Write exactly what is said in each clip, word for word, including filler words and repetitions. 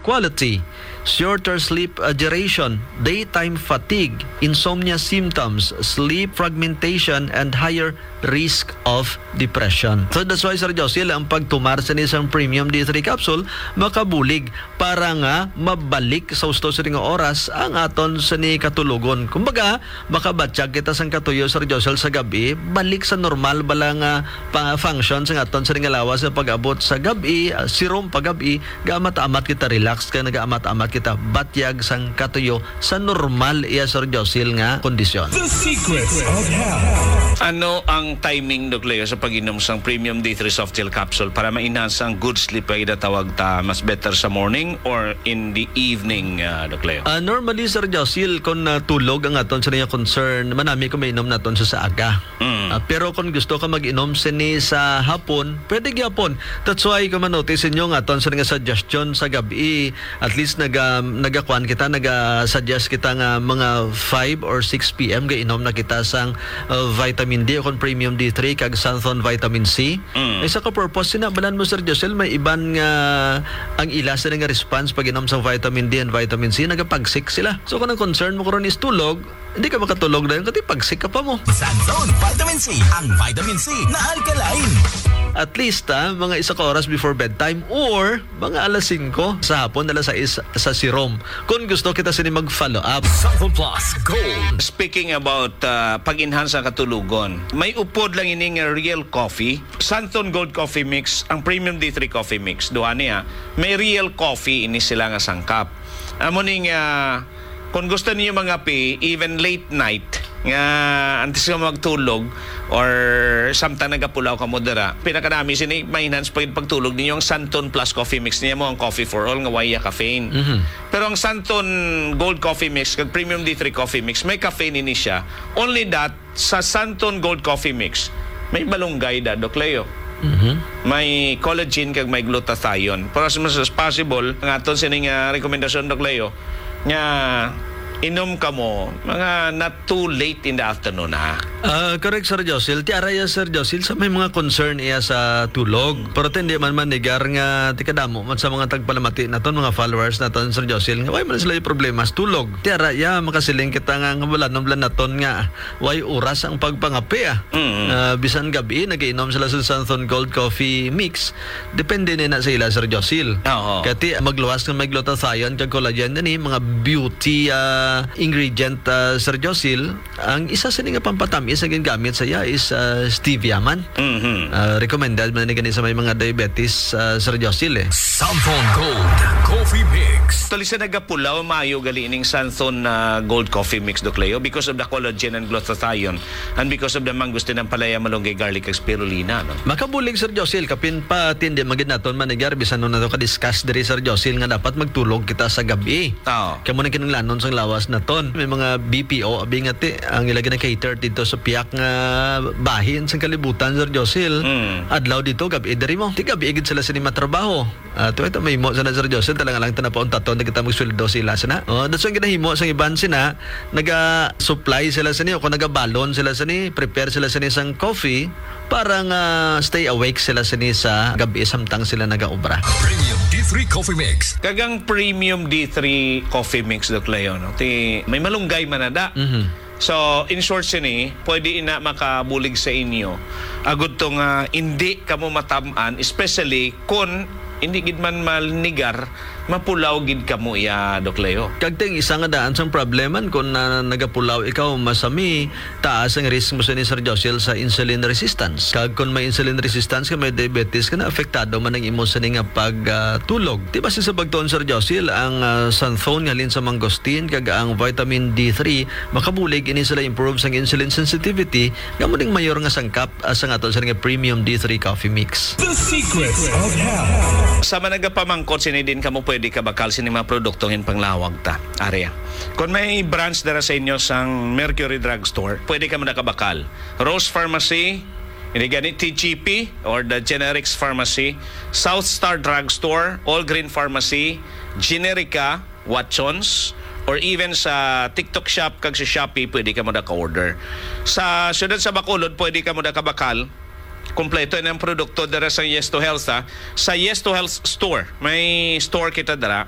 quality, shorter sleep uh, duration, daytime fatigue, insomnia symptoms, sleep fragmentation, and higher risk of depression. So that's why Sir Josil, ang pagtumar sa isang premium D three capsule makabulig para nga mabalik sa usto sa nga oras ang aton sa ni katulugon. Kumbaga, makabatsyag kita sang katuyo Sir Josil sa gabi, balik sa normal bala nga pa function sa aton sa nga lawas sa pag-abot sa gabi, uh, sirom pag-gabi, gaamat-amat kita relax ka, nagaamat-amat kita batyag sang katuyo sa normal iya Sir Josil nga kondisyon. The secrets of health. Ano ang timing, Doc Leo, sa pag-inom sang Premium D three Soft Gel Capsule para ma-enhance ang good sleep ay tawag ta mas better sa morning or in the evening, uh, Doc Leo? Uh, normally, Sir Josil, kung uh, tulog ang aton sa niya concern, manami ko mainom naton sa sa aga. Mm. Uh, pero kung gusto ka mag-inom sini sa hapon, pwede gyapon. That's why kung manotice ninyo nga aton sa nga suggestion sa gabi, at least naga nagakuan kita, naga-suggest kita nga mga five or six p m ga-inom na kita sang uh, vitamin D o kon Premium D three kag Santhon Vitamin C. Mm. Ay sa ka-purpose sinabalan mo Sir Josil, may iban nga ang ila sa nga response pag inom sa vitamin D and vitamin C, nagapagsik sila. So kung ang concern mo karon is tulog, hindi ka makatulog na yun kasi pagsik ka pa mo. Santhon Vitamin C, ang vitamin C na alkaline. At least ha, mga isa ka oras before bedtime or mga alas singko sa hapon, alas sais sa sirom. Kung gusto kita sini mag-follow up. Santhon Plus Gold. Speaking about uh, pag-enhance ang katulugon, may upod lang ini nga real coffee, Santhon Gold Coffee Mix, ang Premium D three Coffee Mix. Duha niya, may real coffee ini sila nga sangkap. Amo ning uh, kung gusto niyo mga pi, even late night, nga antes ka magtulog or samtang nagapulaw ka mo dara, pinakadami sini maintenance pag pagtulog ninyo ang Santhon Plus Coffee Mix niya mo ang coffee for all nga waya caffeine. Mm-hmm. Pero ang Santhon Gold Coffee Mix kag Premium D three Coffee Mix may caffeine ini siya. Only that sa Santhon Gold Coffee Mix may balunggay da, Doc Leo. Mm-hmm. May collagen kag may glutathione. Para as much as possible, ang aton sining uh, rekomendasyon, Doc Leo, nga inom ka mo mga not too late in the afternoon, ha? Uh, correct, Sir Josil. Ti araya, Sir Josil, sa may mga concern iya sa tulog. Pero hindi man manigar nga tikadamo man sa mga tagpalamati naton, mga followers naton, Sir Josil, nga way man sila yung problema sa tulog. Ti araya, makasiling kita nga nga wala nung naton nga way oras ang pagpangapi, ah. Mm-hmm. Uh, bisan gabi, nagiinom sila sa Santhon Gold Coffee Mix. Depende na sa ila, Sir Josil. Oo. Kati magluwas ng may glutathione kag collagen ni mga beauty uh, ingredient, uh, Sir Josil. Ang isa sa nga pampatamis na ginagamit sa iya is uh, stevia man. Mm-hmm. Uh, recommended man ni sa may mga diabetes, uh, Sir Josil, eh. Santhon Gold Coffee Mix. Tuloy sa nagapulaw, maayo gali ining Santhon uh, Gold Coffee Mix, Doc Leo, because of the collagen and glutathione and because of the mangustin ng palaya, malunggay, garlic, ag spirulina, no? Makabulig, Sir Josil, kapin pa tindi magid naton manigar bisan no nato ka-discuss diri, Sir Josil, nga dapat magtulog kita sa gabi. Oo. Kamo na kinanglanon sa lawas naton. May mga B P O abi nga ti ang ilagay na cater dito sa piyak nga bahin sa kalibutan, Sir Josil. Mm. Adlaw dito gabi diri mo. Ti gabi igid sila sa ni matrabaho. Uh, to ito may mo sa Sir Josil talaga lang tanapaon taton na kita magsweldo sila sana. Oh, that's why ginahimo sa iban sina naga-supply sila sa ni o kung naga-balon sila sa ni, prepare sila sa ni sang coffee para nga stay awake sila sa ni sa gabi samtang sila naga-obra. Premium D three Coffee Mix. Kagang Premium D three Coffee Mix, Doc Leo, no? Ti, may malunggay manada. Mhm. So, in short sini, pwede ina makabulig sa inyo. Agud tong uh, hindi kamo matamaan, especially kung hindi gid man malnigar, mapulaw gid kamo ya, Doc Leo. Kagteng isa nga daan sang probleman kung na, nagapulaw ikaw masami, taas ang risk mo sa ni Sir Josil sa insulin resistance. Kag kung may insulin resistance ka, may diabetes ka na, apektado man ang imo sa ni nga pagtulog. Uh, Di ba sa bagton, Sir Josil, ang uh, Santhon nga lin sa mangosteen kag ang vitamin D three makabulig ini sila improve sang insulin sensitivity, gamo ding mayor nga sangkap uh, sa aton sa nga Premium D three Coffee Mix. The secrets of health. Sa managapamangkot sini din kamo pwede ka bakal sini mga produktong hin panglawag ta area. Kung may branch dara sa inyo sang Mercury Drug Store, pwede ka mo nakabakal. Rose Pharmacy, ini gani T G P or the Generics Pharmacy, South Star Drug Store, All Green Pharmacy, Generica, Watsons, or even sa TikTok Shop kag sa Shopee pwede ka mo naka-order. Sa syudad sa Bacolod pwede ka mo nakabakal. Kompleto ng produkto dara sa Yes to Health, ha? Sa Yes to Health store, may store kita dara.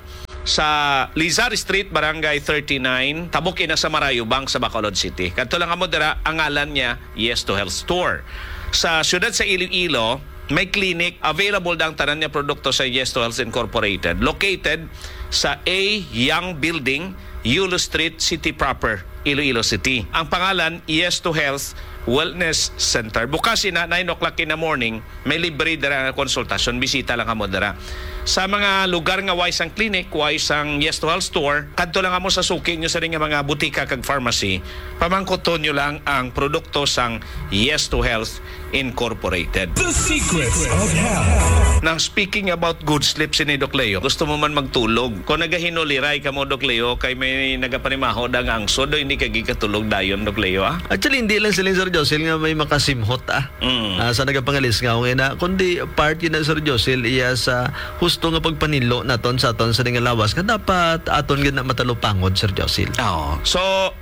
sa Lizar Street, Barangay thirty-nine, tabok ina sa Marayubang sa Bacolod City. Kadto lang amo dira, ang ngalan niya Yes to Health Store. Sa siyudad sa Iloilo, may clinic, available daw ang tanan niya produkto sa Yes to Health Incorporated. Located sa A. Young Building, Yulo Street, City Proper, Iloilo City. Ang pangalan, Yes to Health Wellness Center. Bukas ina nine o'clock in the morning, may libre dara nga konsultasyon, bisita lang kamo dara. Sa mga lugar nga wise ang clinic, wise ang Yes to Health Store, kadto lang kamo sa suki nyo sa ring nga mga butika kag pharmacy, pamangkoton nyo lang ang produkto sang Yes to Health Incorporated. The secrets of health. Now, speaking about good sleep, si Doc Leo, gusto mo man magtulog. Kung nagahinuliray ka mo, Doc Leo, kay may nagapanimaho da nga ang sodo, hindi ka gikatulog dayon, Doc Leo, ah? Actually, hindi lang sila Sir Josil nga may makasimhot ah. Mm. Ah, sa nagapangalis nga ako na kundi part yun na Sir Josil iya sa husto nga pagpanilo naton sa aton sa nga lawas nga dapat aton gid na matalupangod Sir Josil. Oo. So,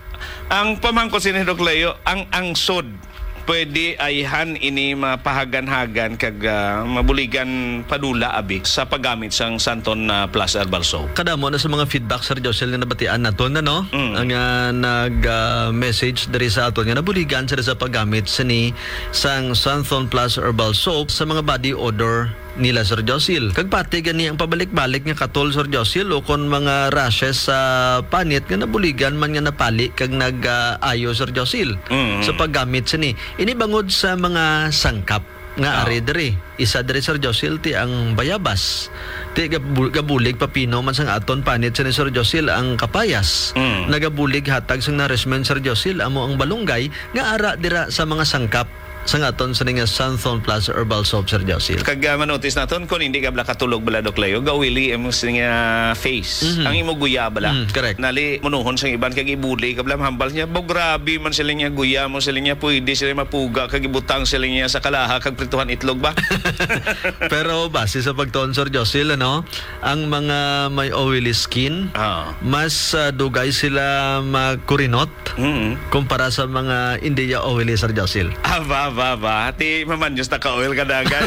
ang pamangko si Doc Leo, ang angsod pwede ayhan ini mapahagan-hagan kag uh, mabuligan padula abi sa paggamit sang Santon uh, Plus Herbal Soap. Kada mo na sa mga feedback Sir Josil nga nabatian naton na no. Mm. Ang uh, nag-message uh, diri sa aton nga nabuligan sila sa paggamit sa ni sang Santon Plus Herbal Soap sa mga body odor nila Sir Josil. Kag pati gani ang pabalik-balik nga katol Sir Josil o kon mga rashes sa panit nga nabuligan man nga napali kag nag-ayo uh, Sir Josil Mm. sa paggamit sa ni. Ini bangod sa mga sangkap nga Oh. ari diri. Isa diri Sir Josil ti ang bayabas. Ti gabu- gabulig papino man sang aton panit sa ni Sir Josil ang kapayas. Mm. Nagabulig hatag sang nourishment Sir Josil amo ang balunggay nga ara dira sa mga sangkap sa aton sa nga Santon Plus Herbal Soap Sir Josil. Kag uh, manotis naton kung hindi ka bala katulog bala Doc Leo, gawili imo sa nga face. Mhm. Ang imo guya bala. Mm, correct. Nali munuhon sang iban kag ibuli kabla hambal niya, bo grabe man sila niya guya mo sila niya pwede sila mapuga kag ibutang sila niya sa kalaha kag prituhan itlog ba. Pero base sa pagtuon Sir Josil ano, ang mga may oily skin Ah. mas uh, dugay sila makurinot Mm. kumpara sa mga hindi ya oily Sir Josil. Aba, aba, aba. Ti mamanyos na ka-oil ka dagan.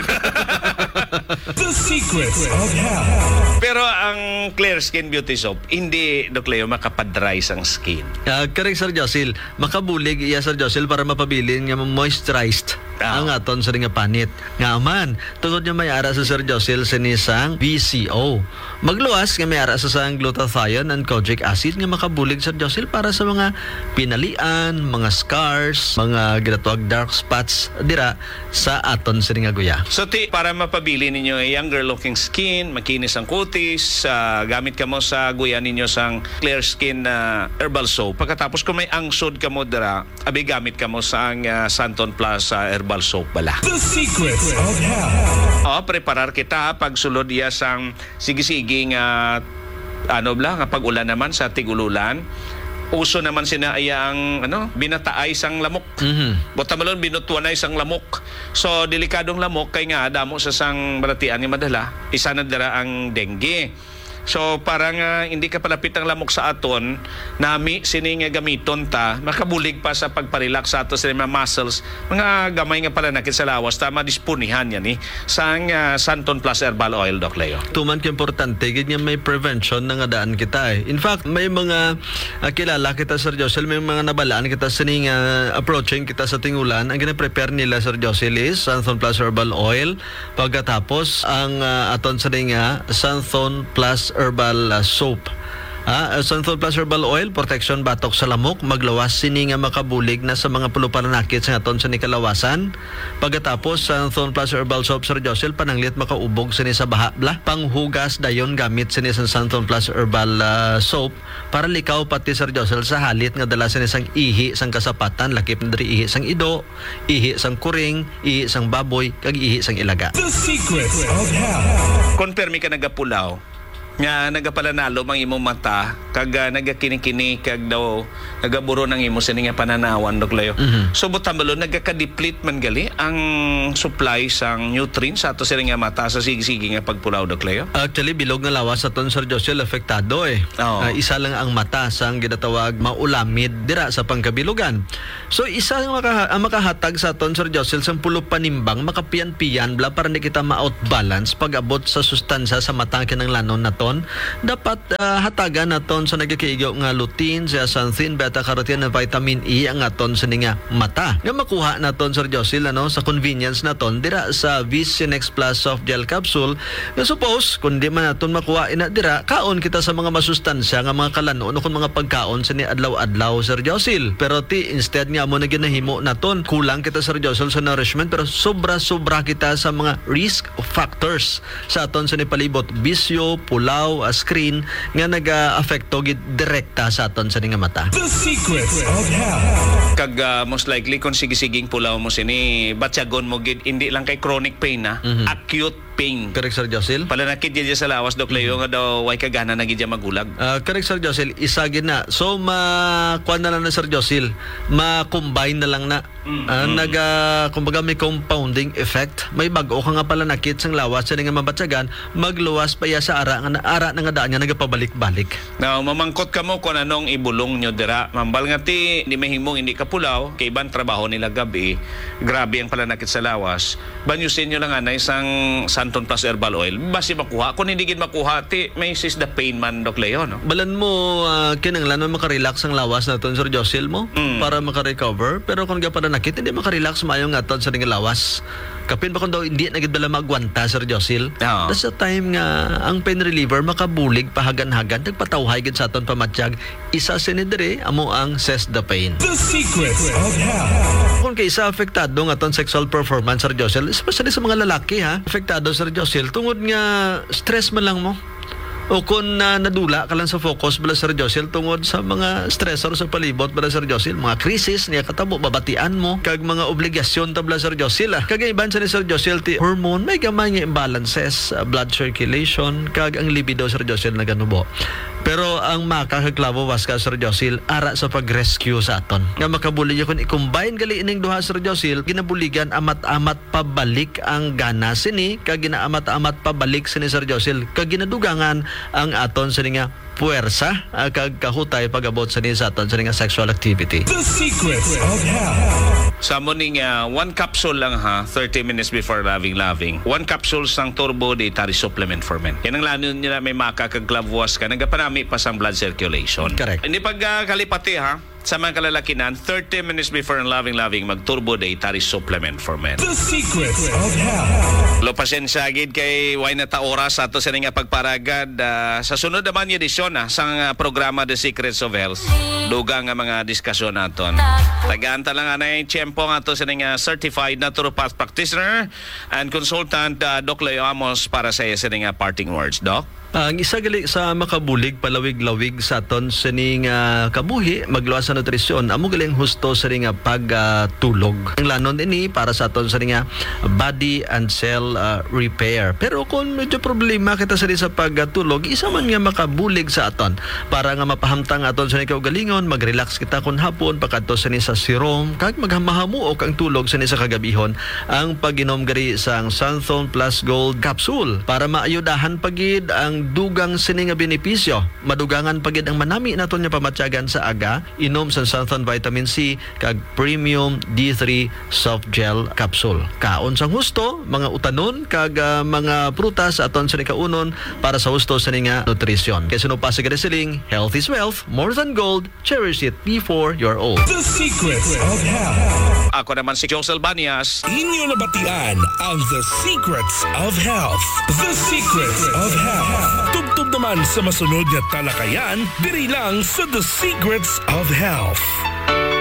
The secrets of health. Pero ang Clear Skin Beauty Soap, hindi, Doc Leo, makapadry sang skin. Uh, correct Sir Josil, makabulig iya Sir Josil para mapabilin nga moisturized Ah. ang aton sa nga panit. Nga man, tungod niya may ara sa Sir Josil sinisang B C O. Magluwas nga may ara sa sang glutathione and kojic acid nga makabulig Sir Josil para sa mga pinalian, mga scars, mga ginatawag dark spots dira sa aton sa nga guya. So, ti, para mapabili ninyo ay younger looking skin, makinis ang kutis, ah, gamit ka mo sa guya ninyo sang Clear Skin na Herbal Soap. Pagkatapos kung may angsod ka mo dira, abi gamit ka mo sang ah, Santon Plus ah, Herbal Soap bala. The secrets of health. O, preparar kita pagsulod iya sang sige-sige nga ano bla, nga pag-ulan naman sa tigululan. Uso naman sina ayang ano, binataay sang lamok. Mhm. Botamalon binutuan ay sang lamok. So delikadong lamok kay nga damo sa sang baratian ni madala. Isa na dara ang dengue. So parang uh, hindi ka palapit ang lamok sa aton, nami sini nga gamiton ta, makabulig pa sa pagparelax sa ato sa mga muscles, mga gamay nga pala nakit sa lawas, tama dispunihan yan eh, sang uh, Santon Plus Herbal Oil, Doc Leo. Tuman ka importante ganyan may prevention na nga daan kita eh. In fact, may mga uh, kilala kita Sir Josil, may mga nabalaan kita sa ning uh, approaching kita sa tingulan. Ang gina-prepare nila Sir Josil is Santon Plus Herbal Oil. Pagkatapos ang uh, aton sa ning uh, Santon Plus Herbal uh, Soap. Ah, Santon Plus Herbal Oil, protection batok sa lamok, maglawas sini nga makabulig na sa mga puluparanakit sa aton sa nikalawasan. Pagkatapos Santon Plus Herbal Soap Sir Josil, pananglit makaubog sini sa baha bla. Panghugas dayon gamit sini sa Santon Plus Herbal uh, Soap para likaw pati Sir Josil sa halit nga dala sini sang ihi sang kasapatan, lakip na diri ihi sang ido, ihi sang kuring, ihi sang baboy, kag ihi sang ilaga. The secrets of health. Konpermi ka nagapulaw nga nagapalanalo mang imong mata kag uh, nagakini-kini kag daw nagaburo ng imo sa nga pananawan, Doc Leo. Mhm. So butamalo nagaka-deplete man gali ang supply sang nutrients sa ato sa nga mata sa sige-sige nga pagpulaw, Doc Leo. Actually, bilog nga lawas sa ton Sir Josil apektado eh. Oo. Ah, isa lang ang mata sa ang ginatawag maulamid dira sa pangkabilugan. So isa ang, maka, ang makahatag sa ton Sir Josil sa pulo panimbang makapiyan-piyan bla para hindi kita ma-outbalance pag abot sa sustansya sa mata kinang lanon naton. aton, dapat ah, hatagan naton sa nagakaigaw nga lutein, zeaxanthin, beta-carotene, na vitamin E ang aton sa nga mata. Nga makuha naton, Sir Josil, ano, sa convenience naton dira sa Visionex Plus Soft Gel Capsule. Nga suppose, kung di man naton makuha ina dira, kaon kita sa mga masustansya nga mga kalanon o kung mga pagkaon sa ni adlaw-adlaw, Sir Josil. Pero ti, instead nga mo na ginahimo naton, kulang kita, Sir Josil, sa nourishment, pero sobra-sobra kita sa mga risk factors sa aton sa nipalibot, bisyo, pulaw, uh, screen nga naga-affecto gid direkta sa aton sa nga mata. The secrets of health. Kag uh, most likely kung sige-siging pulaw mo sini, batyagon mo gid hindi lang kay chronic pain na, acute pain. Correct, Sir Josil? Palanakit dyan sa lawas, Dok Leo, nga daw way kagana na gid dyan magulag. Uh, correct, Sir Josil, isa gid na. So ma kuan na lang na, Sir Josil, ma-combine na lang na. Uh, naga kumbaga may compounding effect. May bag-o ka nga pala nakit sang lawas sa nga mabatsagan, magluwas pa ya sa ara nga na ara na nga daan nga nagapabalik-balik. Now, mamangkot ka mo kung anong ibulong nyo dira. Mambal nga ti, ni mahimong hindi ka pulaw, kay ibang trabaho nila gabi, grabe ang palanakit sa lawas. Banyusin nyo lang nga na isang Santon Plus Herbal Oil. Basi makuha. Kung hindi gid makuha, ti, may sis the pain man, Dok Leo, no? Balan mo uh, kinanglan mo makarelax ang lawas naton, Sir Josil mo, Mm. para makarecover. Pero kung ka pa na nakit, hindi makarelax maayong aton sa nga lawas. Kapin ba kung daw hindi na gid bala magwanta, Sir Josil? Oo. That's the time nga ang pain reliever makabulig pahagan-hagan nagpatawhay gid sa aton pamatsyag. Isa sinidre amo ang Cess the Pain. The secrets of health. Kung kaysa apektado nga aton sexual performance, Sir Josil, especially sa mga lalaki, ha, apektado, Sir Josil, tungod nga stress man lang mo. O kung uh, nadula ka lang sa focus bala, Sir Josil, tungod sa mga stressor sa palibot bala, Sir Josil, mga krisis niya katabo, babatian mo, kag mga obligasyon tabla, Sir Josil, ah. Kag iban sa ni Sir Josil, ti hormone, may gamay nga imbalances, uh, blood circulation, kag ang libido, Sir Josil, na ganubo. Pero ang makakaklabo was ka, Sir Josil, ara sa pag-rescue sa aton. Nga makabuli kung i-combine gali ining duha, Sir Josil, ginabuligan amat-amat pabalik ang gana sini, kag ginaamat-amat pabalik sini, Sir Josil, kag ginadugangan ang aton sa nga puwersa, uh, kag kahutay pagabot sa ni sa aton sa nga sexual activity. The secrets of health. Sa morning, uh, one capsule lang ha, thirty minutes before loving-loving. One capsule sang Turbo Dietary Supplement for Men. Yan ang lano nila may makakaglavwas ka, nagapanami pa sang blood circulation. Correct. Hindi pag uh, kalipati ha, sa mga kalalakinan, thirty minutes before ang loving-loving, mag-Turbo Dietary Supplement for Men. The secrets of health. Lo pasensya gid kay way na ta oras ato sa nga pagparagad. Uh, sa sunod naman yung edisyon ha, sa uh, programa The Secrets of Health. Dugang nga mga diskusyon naton. Tagaanta lang anay tiyempo nga to sa nga certified naturopath practitioner and consultant uh, Doc Leo Amos para sa sa nga parting words, Doc. Ang isa gali sa makabulig palawig-lawig sa aton sa ning uh, kabuhi magluwas sa nutrisyon amo galing husto sa ning pagtulog. Uh, ang lanon ini para sa aton sa ning body and cell uh, repair. Pero kung medyo problema kita sa sa pagtulog, isa man nga makabulig sa aton para nga mapahamtang aton sa ning kaugalingon, mag-relax kita kun hapon pakadto sa ni sa serum kag maghamahamuok ang tulog sa ni sa kagabihon ang pag-inom gari sang Santon Plus Gold Capsule para maayudahan pagid ang dugang sini nga benepisyo. Madugangan pagid ang manami naton nga pamatyagan sa aga, inom sa Santon Vitamin C kag Premium D three Soft Gel Capsule. Kaon sang husto, mga utanon kag uh, mga prutas aton sa kaunon para sa husto sa nga nutrisyon. Kay suno pa sa siling, health is wealth, more than gold, cherish it before you're old. The secrets of health. Ako naman si Josel Banias. Inyo nabatian ang The Secrets of Health. The Secrets of Health. Tubtub naman sa masunod na talakayan, diri lang sa The Secrets of Health.